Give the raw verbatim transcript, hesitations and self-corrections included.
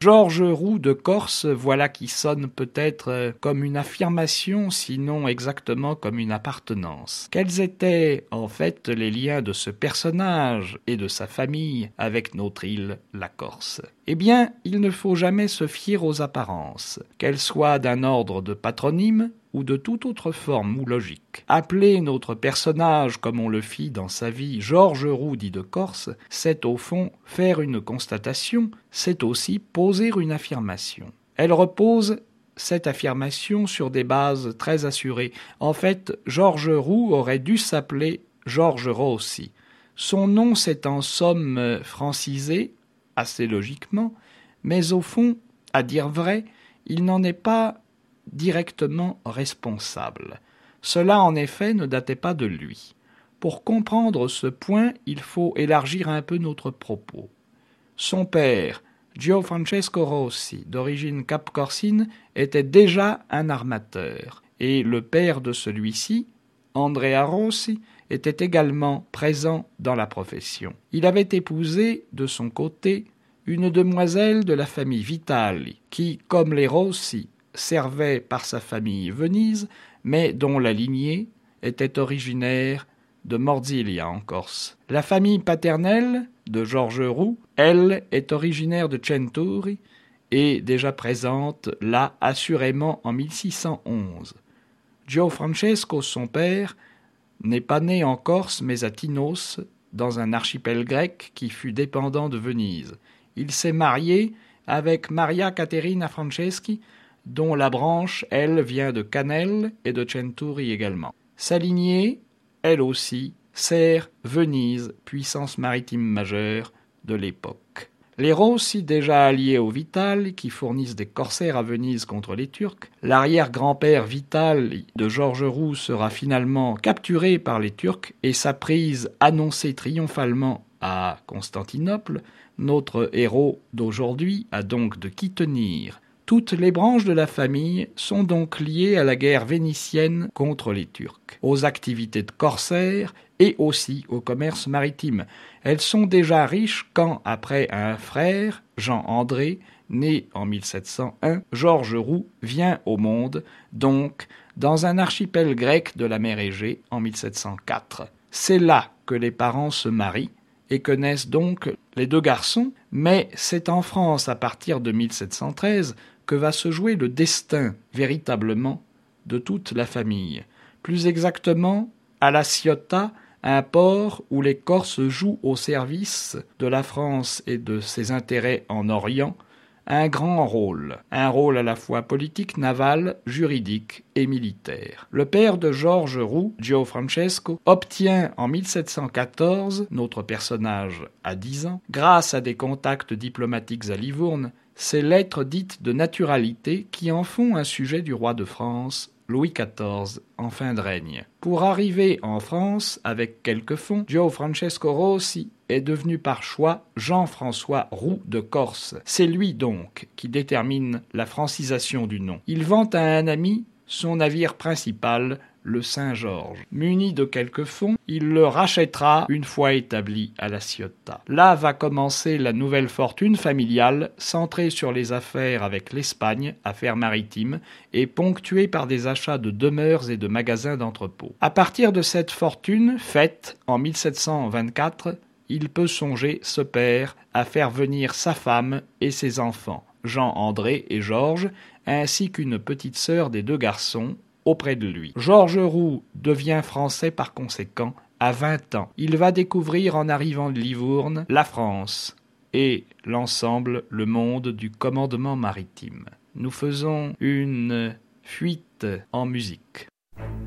Georges Roux de Corse, voilà qui sonne peut-être comme une affirmation, sinon exactement comme une appartenance. Quels étaient en fait les liens de ce personnage et de sa famille avec notre île, la Corse? Eh bien, il ne faut jamais se fier aux apparences, qu'elles soient d'un ordre de patronyme ou de toute autre forme ou logique. Appeler notre personnage, comme on le fit dans sa vie, Georges Roux dit de Corse, c'est au fond faire une constatation, c'est aussi poser une affirmation. Elle repose, cette affirmation, sur des bases très assurées. En fait, Georges Roux aurait dû s'appeler Georges Rossi. Son nom s'est en somme francisé, assez logiquement, mais au fond, à dire vrai, il n'en est pas directement responsable. Cela, en effet, ne datait pas de lui. Pour comprendre ce point, il faut élargir un peu notre propos. Son père, Gio Francesco Rossi, d'origine capcorcine, était déjà un armateur, et le père de celui-ci, Andrea Rossi, était également présent dans la profession. Il avait épousé, de son côté, une demoiselle de la famille Vitali, qui, comme les Rossi, servait par sa famille Venise, mais dont la lignée était originaire de Mordziglia en Corse. La famille paternelle de Georges Roux, elle, est originaire de Centuri et déjà présente là assurément en mille six cent onze. Gio Francesco, son père, n'est pas né en Corse mais à Tinos, dans un archipel grec qui fut dépendant de Venise. Il s'est marié avec Maria Caterina Franceschi, dont la branche, elle, vient de Canelle et de Centuri également. Sa lignée, elle aussi, sert Venise, puissance maritime majeure de l'époque. Les Rossi, déjà alliés aux Vitali, qui fournissent des corsaires à Venise contre les Turcs, l'arrière-grand-père Vitali de Georges Roux sera finalement capturé par les Turcs et sa prise annoncée triomphalement à Constantinople, notre héros d'aujourd'hui a donc de qui tenir. Toutes les branches de la famille sont donc liées à la guerre vénitienne contre les Turcs, aux activités de corsaires et aussi au commerce maritime. Elles sont déjà riches quand, après un frère, Jean-André, né en mille sept cent un, Georges Roux vient au monde, donc dans un archipel grec de la mer Égée en mille sept cent quatre. C'est là que les parents se marient et connaissent donc les deux garçons, mais c'est en France à partir de mille sept cent treize que va se jouer le destin, véritablement, de toute la famille. Plus exactement, à La Ciotat, un port où les Corses jouent au service de la France et de ses intérêts en Orient un grand rôle, un rôle à la fois politique, naval, juridique et militaire. Le père de Georges Roux, Gio Francesco, obtient en mille sept cent quatorze, notre personnage a dix ans, grâce à des contacts diplomatiques à Livourne, ces lettres dites de naturalité qui en font un sujet du roi de France, Louis quatorze, en fin de règne. Pour arriver en France, avec quelques fonds, Gio Francesco Rossi est devenu par choix Jean-François Roux de Corse. C'est lui donc qui détermine la francisation du nom. Il vend à un ami son navire principal, le Saint-Georges. Muni de quelques fonds, il le rachètera une fois établi à La Ciotat. Là va commencer la nouvelle fortune familiale, centrée sur les affaires avec l'Espagne, affaires maritimes, et ponctuée par des achats de demeures et de magasins d'entrepôts. À partir de cette fortune, faite en mille sept cent vingt-quatre, il peut songer, ce père, à faire venir sa femme et ses enfants, Jean-André et Georges, ainsi qu'une petite sœur des deux garçons, auprès de lui. Georges Roux devient français par conséquent à vingt ans. Il va découvrir en arrivant de Livourne la France et l'ensemble, le monde du commandement maritime. Nous faisons une fuite en musique.